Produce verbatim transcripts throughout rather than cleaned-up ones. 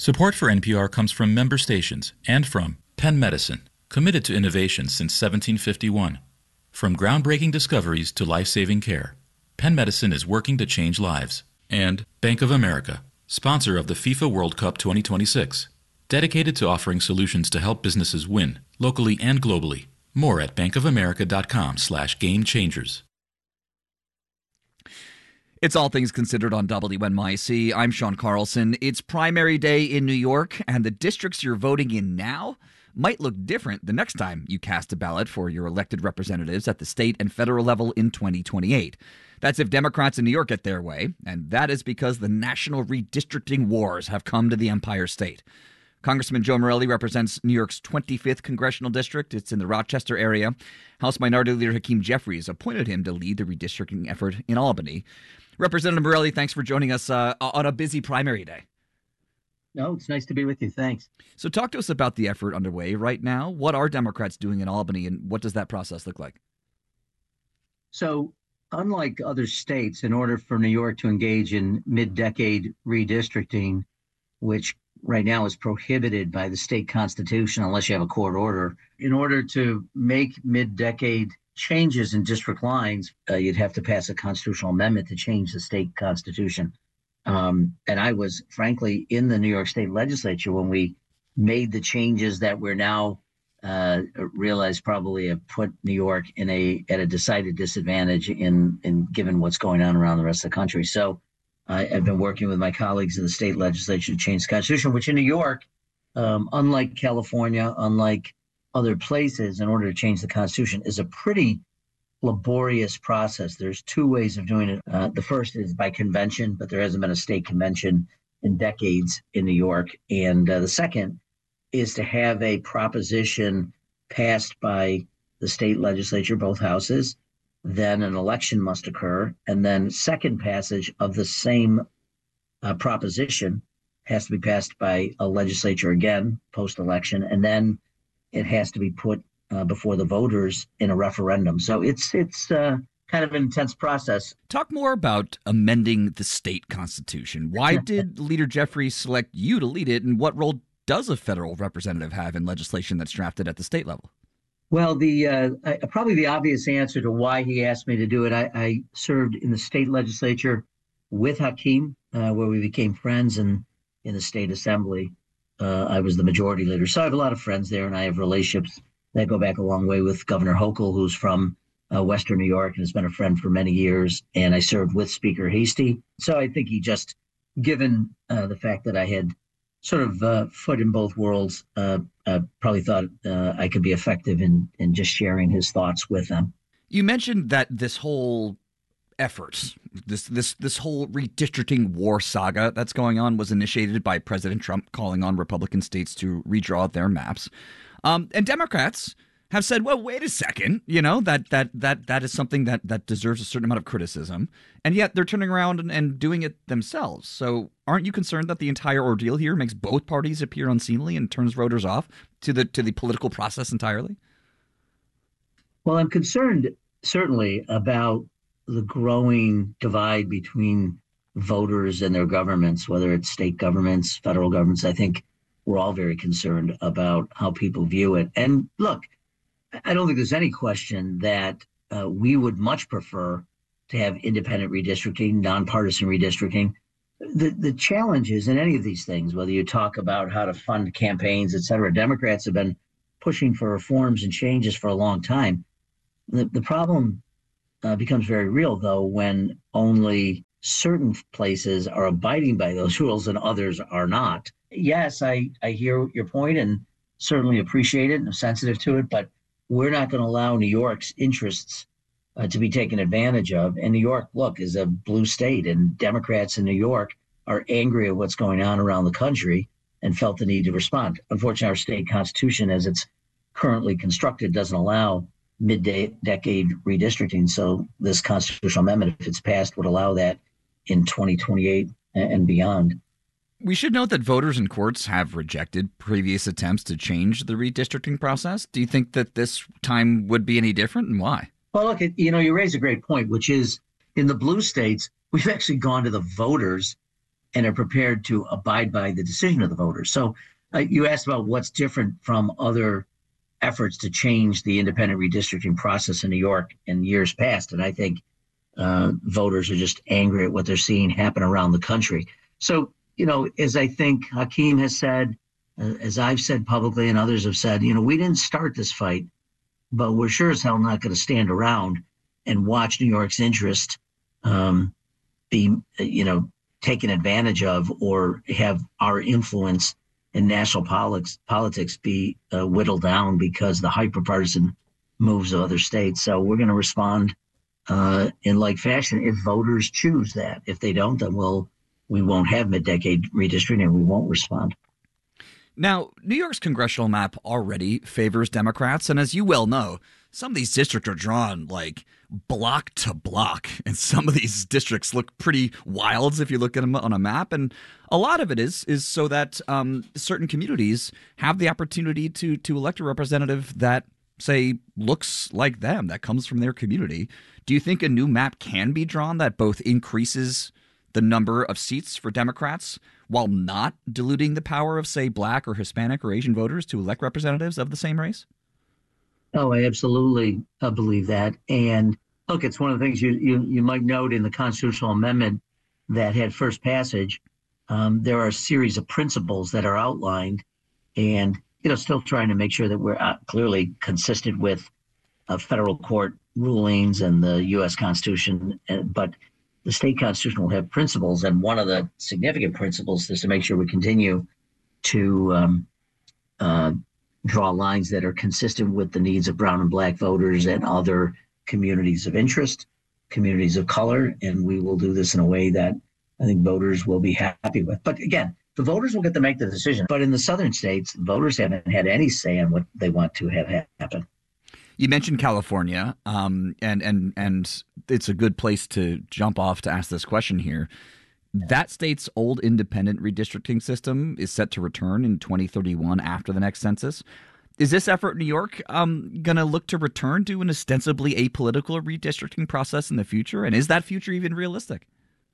Support for N P R comes from member stations and from Penn Medicine, committed to innovation since seventeen fifty-one. From groundbreaking discoveries to life-saving care, Penn Medicine is working to change lives. And Bank of America, sponsor of the FIFA World Cup twenty twenty-six, dedicated to offering solutions to help businesses win, locally and globally. More at bankofamerica.com slash game changers. It's All Things Considered on W N Y C. I'm Sean Carlson. It's primary day in New York, and the districts you're voting in now might look different the next time you cast a ballot for your elected representatives at the state and federal level in twenty twenty-eight. That's if Democrats in New York get their way, and that is because the national redistricting wars have come to the Empire State. Congressman Joe Morelle represents New York's twenty-fifth congressional district. It's in the Rochester area. House Minority Leader Hakeem Jeffries appointed him to lead the redistricting effort in Albany. Representative Morelle, thanks for joining us uh, on a busy primary day. No, it's nice to be with you. Thanks. So talk to us about the effort underway right now. What are Democrats doing in Albany, and what does that process look like? So unlike other states, in order for New York to engage in mid-decade redistricting, which right now is prohibited by the state constitution unless you have a court order, in order to make mid-decade changes in district lines, uh, you'd have to pass a constitutional amendment to change the state constitution. Um, and I was, frankly, in the New York State Legislature when we made the changes that we're now uh, realize probably have put New York in a at a decided disadvantage in in given what's going on around the rest of the country. So I, I've been working with my colleagues in the state legislature to change the Constitution, which in New York, um, unlike California, unlike other places, in order to change the Constitution, is a pretty laborious process. There's two ways of doing it. Uh, the first is by convention, but there hasn't been a state convention in decades in New York. And uh, the second is to have a proposition passed by the state legislature, both houses. Then an election must occur. And then second passage of the same uh, proposition has to be passed by a legislature again, post-election. And then it has to be put uh, before the voters in a referendum. So it's it's uh, kind of an intense process. Talk more about amending the state constitution. Why did Leader Jeffries select you to lead it, and what role does a federal representative have in legislation that's drafted at the state level? Well, the uh, I, probably the obvious answer to why he asked me to do it, I, I served in the state legislature with Hakeem, uh, where we became friends, and in the state assembly, uh, I was the majority leader. So I have a lot of friends there, and I have relationships that go back a long way with Governor Hochul, who's from uh, Western New York and has been a friend for many years. And I served with Speaker Heastie. So I think he just, given uh, the fact that I had sort of uh, foot in both worlds, uh, uh, probably thought uh, I could be effective in, in just sharing his thoughts with them. You mentioned that this whole effort, this this this whole redistricting war saga that's going on was initiated by President Trump calling on Republican states to redraw their maps. Um, and Democrats have said, well, wait a second, you know, that that that that is something that, that deserves a certain amount of criticism. And yet they're turning around and, and doing it themselves. So aren't you concerned that the entire ordeal here makes both parties appear unseemly and turns voters off to the to the political process entirely? Well, I'm concerned certainly about the growing divide between voters and their governments, whether it's state governments, federal governments. I think we're all very concerned about how people view it. And look, I don't think there's any question that uh, we would much prefer to have independent redistricting, nonpartisan redistricting. The the challenges in any of these things, whether you talk about how to fund campaigns, et cetera, Democrats have been pushing for reforms and changes for a long time. The, the problem uh, becomes very real, though, when only certain places are abiding by those rules and others are not. Yes, I, I hear your point and certainly appreciate it and I'm sensitive to it, but we're not going to allow New York's interests uh, to be taken advantage of. And New York, look, is a blue state, and Democrats in New York are angry at what's going on around the country and felt the need to respond. Unfortunately, our state constitution, as it's currently constructed, doesn't allow mid-decade redistricting. So this constitutional amendment, if it's passed, would allow that in twenty twenty-eight and beyond. We should note that voters and courts have rejected previous attempts to change the redistricting process. Do you think that this time would be any different, and why? Well, look, you know, you raise a great point, which is in the blue states, we've actually gone to the voters and are prepared to abide by the decision of the voters. So uh, you asked about what's different from other efforts to change the independent redistricting process in New York in years past. And I think uh, voters are just angry at what they're seeing happen around the country. So, you know, as I think Hakeem has said, uh, as I've said publicly and others have said, you know, we didn't start this fight, but we're sure as hell not going to stand around and watch New York's interest um, be, you know, taken advantage of or have our influence in national politics politics be uh, whittled down because the hyper-partisan moves of other states. So we're going to respond uh, in like fashion if voters choose that. If they don't, then we'll we won't have mid-decade redistricting and we won't respond. Now, New York's congressional map already favors Democrats, and as you well know, some of these districts are drawn like block to block, and some of these districts look pretty wild if you look at them on a map. And a lot of it is is so that um, certain communities have the opportunity to to elect a representative that, say, looks like them, that comes from their community. Do you think a new map can be drawn that both increases the number of seats for Democrats while not diluting the power of, say, Black or Hispanic or Asian voters to elect representatives of the same race? Oh, I absolutely uh, believe that. And look, it's one of the things you, you, you might note in the constitutional amendment that had first passage. Um, there are a series of principles that are outlined and, you know, still trying to make sure that we're uh, clearly consistent with uh, federal court rulings and the U S Constitution. Uh, but the state constitution will have principles. And one of the significant principles is to make sure we continue to um, uh, draw lines that are consistent with the needs of brown and Black voters and other communities of interest, communities of color. And we will do this in a way that I think voters will be happy with. But again, the voters will get to make the decision. But in the southern states, voters haven't had any say in what they want to have happen. You mentioned California, um, and, and, and it's a good place to jump off to ask this question here. That state's old independent redistricting system is set to return in twenty thirty-one after the next census. Is this effort in New York um, going to look to return to an ostensibly apolitical redistricting process in the future? And is that future even realistic?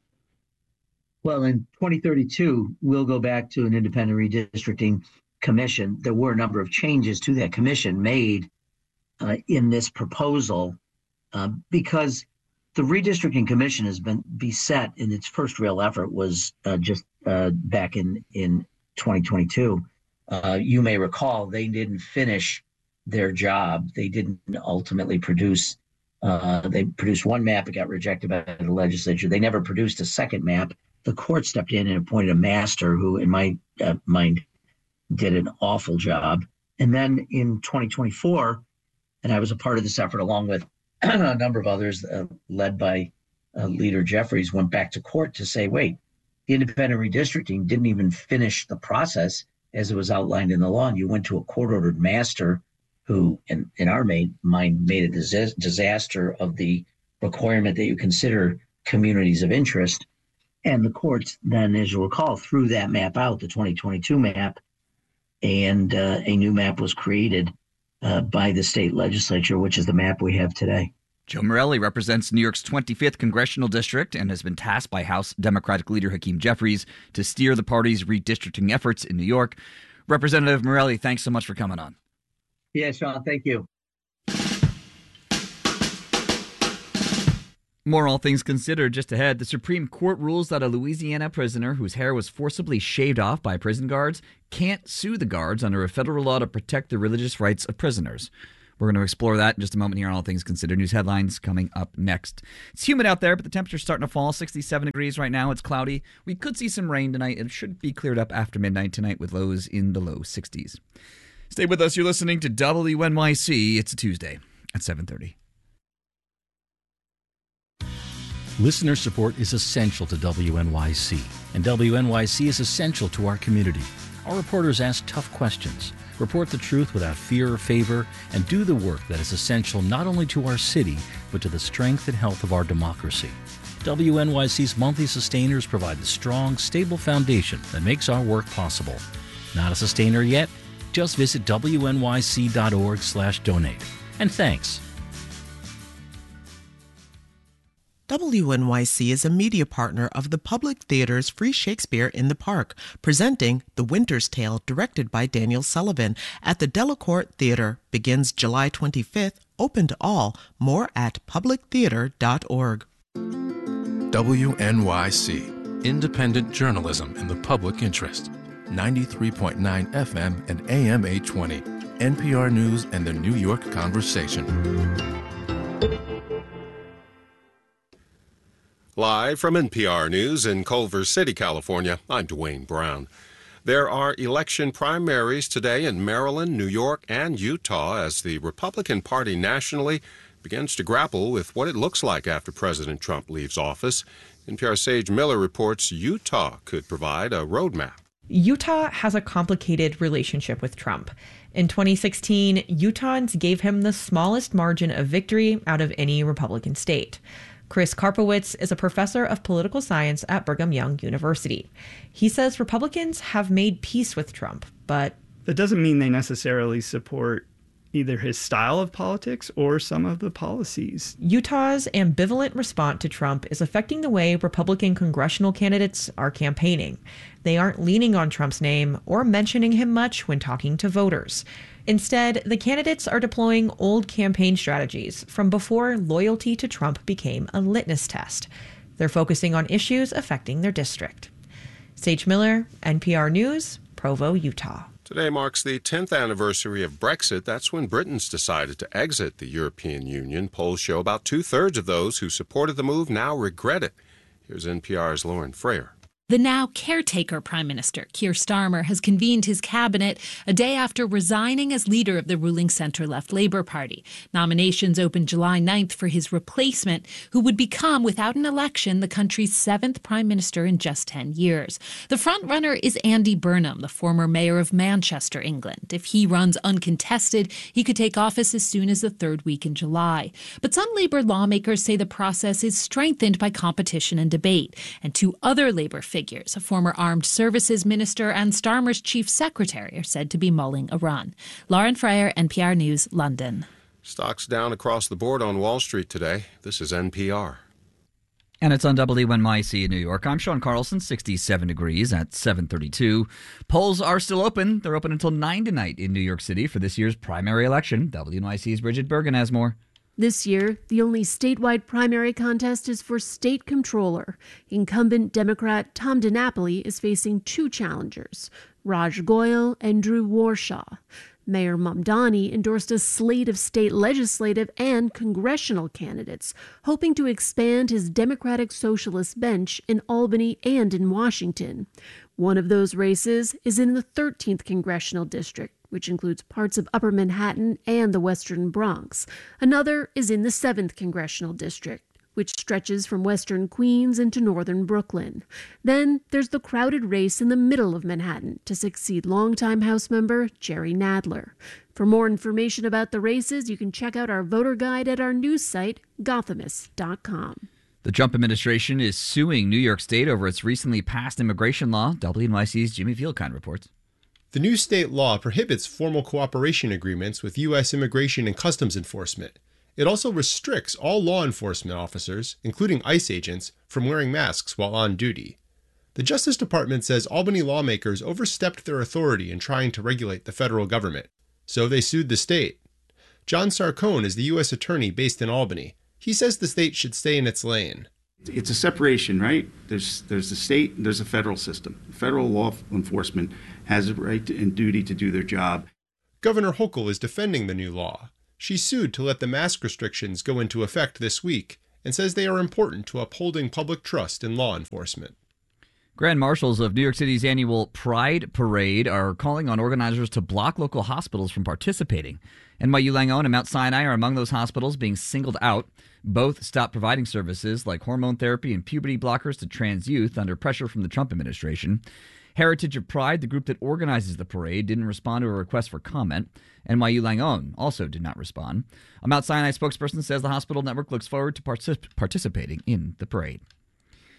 Well, in twenty thirty-two, we'll go back to an independent redistricting commission. There were a number of changes to that commission made uh, in this proposal uh, because the redistricting commission has been beset in its first real effort was uh, just uh, back in, in twenty twenty-two. Uh, you may recall they didn't finish their job. They didn't ultimately produce, uh, they produced one map, it got rejected by the legislature. They never produced a second map. The court stepped in and appointed a master who, in my uh, mind, did an awful job. And then in twenty twenty-four, and I was a part of this effort along with a number of others uh, led by uh, Leader Jeffries, went back to court to say, wait, the independent redistricting didn't even finish the process as it was outlined in the law. And you went to a court-ordered master who, in, in our mind, made a dis- disaster of the requirement that you consider communities of interest. And the courts then, as you recall, threw that map out, the twenty twenty-two map, and uh, a new map was created uh, by the state legislature, which is the map we have today. Joe Morelle represents New York's twenty-fifth congressional district and has been tasked by House Democratic leader Hakeem Jeffries to steer the party's redistricting efforts in New York. Representative Morelle, thanks so much for coming on. Yeah, Sean, thank you. More All Things Considered just ahead. The Supreme Court rules that a Louisiana prisoner whose hair was forcibly shaved off by prison guards can't sue the guards under a federal law to protect the religious rights of prisoners. We're going to explore that in just a moment here on All Things Considered. News headlines coming up next. It's humid out there, but the temperature's starting to fall. sixty-seven degrees right now. It's cloudy. We could see some rain tonight. It should be cleared up after midnight tonight with lows in the low sixties. Stay with us. You're listening to W N Y C. It's a Tuesday at seven thirty. Listener support is essential to W N Y C, and W N Y C is essential to our community. Our reporters ask tough questions, report the truth without fear or favor, and do the work that is essential not only to our city, but to the strength and health of our democracy. W N Y C's monthly sustainers provide the strong, stable foundation that makes our work possible. Not a sustainer yet? Just visit W N Y C dot org slash donate. And thanks. W N Y C is a media partner of the Public Theater's Free Shakespeare in the Park, presenting The Winter's Tale, directed by Daniel Sullivan, at the Delacorte Theater. Begins July twenty-fifth, open to all. More at public theater dot org. W N Y C, independent journalism in the public interest. ninety-three point nine F M and A M eight twenty. N P R News and the New York Conversation. Live from N P R News in Culver City, California, I'm Dwayne Brown. There are election primaries today in Maryland, New York, and Utah as the Republican Party nationally begins to grapple with what it looks like after President Trump leaves office. N P R's Sage Miller reports Utah could provide a roadmap. Utah has a complicated relationship with Trump. In twenty sixteen, Utahns gave him the smallest margin of victory out of any Republican state. Chris Karpowitz is a professor of political science at Brigham Young University. He says Republicans have made peace with Trump, but that doesn't mean they necessarily support either his style of politics or some of the policies. Utah's ambivalent response to Trump is affecting the way Republican congressional candidates are campaigning. They aren't leaning on Trump's name or mentioning him much when talking to voters. Instead, the candidates are deploying old campaign strategies from before loyalty to Trump became a litmus test. They're focusing on issues affecting their district. Sage Miller, N P R News, Provo, Utah. Today marks the tenth anniversary of Brexit. That's when Britain's decided to exit the European Union. Polls show about two-thirds of those who supported the move now regret it. Here's N P R's Lauren Frayer. The now caretaker Prime Minister, Keir Starmer, has convened his cabinet a day after resigning as leader of the ruling centre-left Labour Party. Nominations opened July ninth for his replacement, who would become, without an election, the country's seventh Prime Minister in just ten years. The frontrunner is Andy Burnham, the former mayor of Manchester, England. If he runs uncontested, he could take office as soon as the third week in July. But some Labour lawmakers say the process is strengthened by competition and debate. And two other Labour figures Figures, a former Armed Services Minister and Starmer's Chief Secretary, are said to be mulling a run. Lauren Frayer, N P R News, London. Stocks down across the board on Wall Street today. This is N P R. And it's on W N Y C in New York. I'm Sean Carlson, sixty-seven degrees at seven thirty-two. Polls are still open. They're open until nine tonight in New York City for this year's primary election. W N Y C's Bridget Bergen has more. This year, the only statewide primary contest is for state comptroller. Incumbent Democrat Tom DiNapoli is facing two challengers, Raj Goyal and Drew Warshaw. Mayor Mamdani endorsed a slate of state legislative and congressional candidates, hoping to expand his Democratic Socialist bench in Albany and in Washington. One of those races is in the thirteenth Congressional District, which includes parts of Upper Manhattan and the Western Bronx. Another is in the seventh Congressional District, which stretches from western Queens into northern Brooklyn. Then there's the crowded race in the middle of Manhattan to succeed longtime House member Jerry Nadler. For more information about the races, you can check out our voter guide at our news site, Gothamist dot com. The Trump administration is suing New York State over its recently passed immigration law. W N Y C's Jimmy Fieldkind reports. The new state law prohibits formal cooperation agreements with U S Immigration and Customs Enforcement. It also restricts all law enforcement officers, including ICE agents, from wearing masks while on duty. The Justice Department says Albany lawmakers overstepped their authority in trying to regulate the federal government, so they sued the state. John Sarcone is the U S attorney based in Albany. He says the state should stay in its lane. It's a separation, right? There's there's the state and there's a federal system. Federal law enforcement has a right to, and duty to do their job. Governor Hochul is defending the new law. She sued to let the mask restrictions go into effect this week and says they are important to upholding public trust in law enforcement. Grand marshals of New York City's annual Pride Parade are calling on organizers to block local hospitals from participating. N Y U Langone and Mount Sinai are among those hospitals being singled out. Both stopped providing services like hormone therapy and puberty blockers to trans youth under pressure from the Trump administration. Heritage of Pride, the group that organizes the parade, didn't respond to a request for comment. N Y U Langone also did not respond. A Mount Sinai spokesperson says the hospital network looks forward to particip- participating in the parade.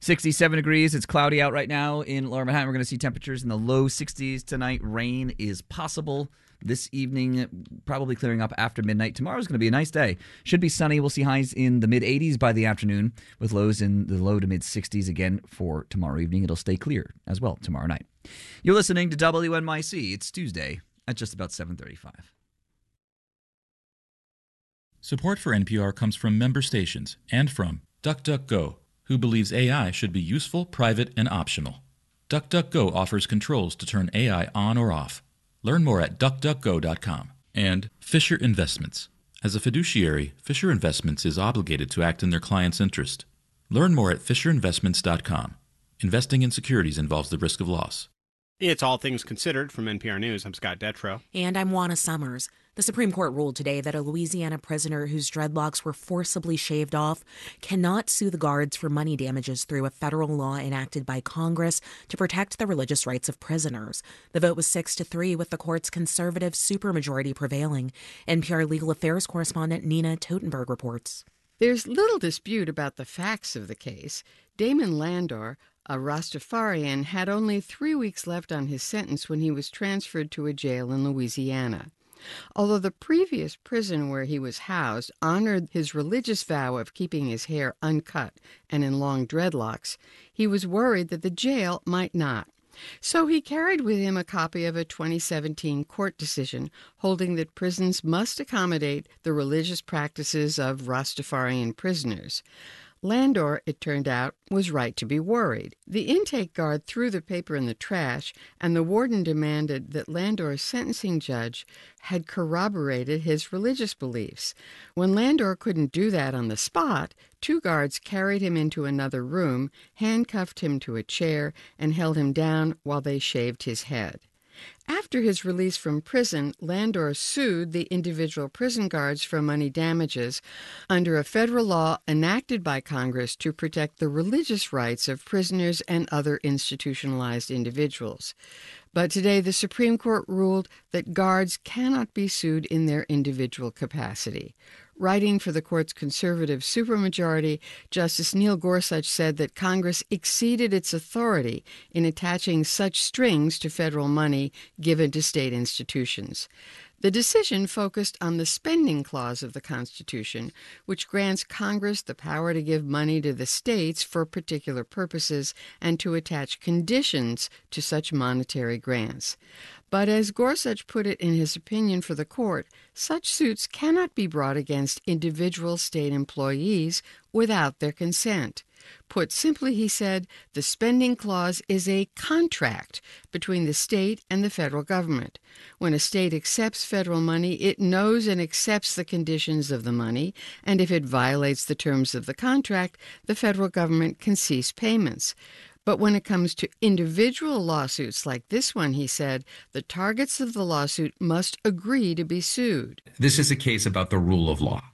sixty-seven degrees. It's cloudy out right now in Lower Manhattan. We're going to see temperatures in the low sixties tonight. Rain is possible this evening, probably clearing up after midnight. Tomorrow's going to be a nice day. Should be sunny. We'll see highs in the mid eighties by the afternoon with lows in the low to mid sixties again for tomorrow evening. It'll stay clear as well tomorrow night. You're listening to W N Y C. It's Tuesday at just about seven thirty-five. Support for N P R comes from member stations and from DuckDuckGo, who believes A I should be useful, private, and optional. DuckDuckGo offers controls to turn A I on or off. Learn more at duck duck go dot com. And Fisher Investments. As a fiduciary, Fisher Investments is obligated to act in their client's interest. Learn more at fisher investments dot com. Investing in securities involves the risk of loss. It's All Things Considered from N P R News. I'm Scott Detrow. And I'm Juana Summers. The Supreme Court ruled today that a Louisiana prisoner whose dreadlocks were forcibly shaved off cannot sue the guards for money damages through a federal law enacted by Congress to protect the religious rights of prisoners. The vote was six to three, with the court's conservative supermajority prevailing. N P R legal affairs correspondent Nina Totenberg reports. There's little dispute about the facts of the case. Damon Landor, a Rastafarian, had only three weeks left on his sentence when he was transferred to a jail in Louisiana. Although the previous prison where he was housed honored his religious vow of keeping his hair uncut and in long dreadlocks, he was worried that the jail might not. So he carried with him a copy of a twenty seventeen court decision holding that prisons must accommodate the religious practices of Rastafarian prisoners. Landor, it turned out, was right to be worried. The intake guard threw the paper in the trash, and the warden demanded that Landor's sentencing judge had corroborated his religious beliefs. When Landor couldn't do that on the spot, two guards carried him into another room, handcuffed him to a chair, and held him down while they shaved his head. After his release from prison, Landor sued the individual prison guards for money damages under a federal law enacted by Congress to protect the religious rights of prisoners and other institutionalized individuals. But today, the Supreme Court ruled that guards cannot be sued in their individual capacity. Writing for the court's conservative supermajority, Justice Neil Gorsuch said that Congress exceeded its authority in attaching such strings to federal money given to state institutions. The decision focused on the spending clause of the Constitution, which grants Congress the power to give money to the states for particular purposes and to attach conditions to such monetary grants. But as Gorsuch put it in his opinion for the court, such suits cannot be brought against individual state employees without their consent. Put simply, he said, the spending clause is a contract between the state and the federal government. When a state accepts federal money, it knows and accepts the conditions of the money, and if it violates the terms of the contract, the federal government can cease payments. But when it comes to individual lawsuits like this one, he said, the targets of the lawsuit must agree to be sued. This is a case about the rule of law.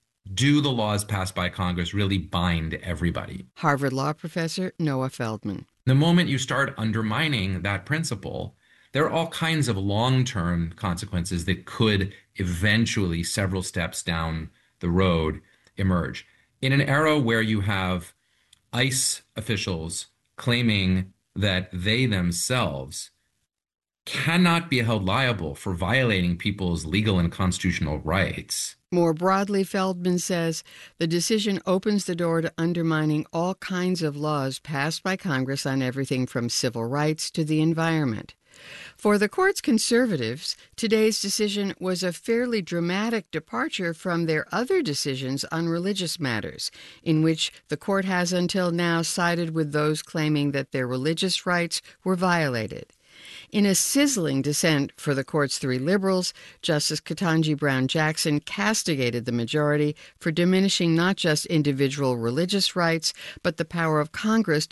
Do the laws passed by Congress really bind everybody? Harvard Law professor Noah Feldman. The moment you start undermining that principle, there are all kinds of long-term consequences that could eventually, several steps down the road, emerge. In an era where you have ICE officials claiming that they themselves cannot be held liable for violating people's legal and constitutional rights. More broadly, Feldman says, the decision opens the door to undermining all kinds of laws passed by Congress on everything from civil rights to the environment. For the court's conservatives, today's decision was a fairly dramatic departure from their other decisions on religious matters, in which the court has until now sided with those claiming that their religious rights were violated. In a sizzling dissent for the court's three liberals, Justice Ketanji Brown Jackson castigated the majority for diminishing not just individual religious rights, but the power of Congress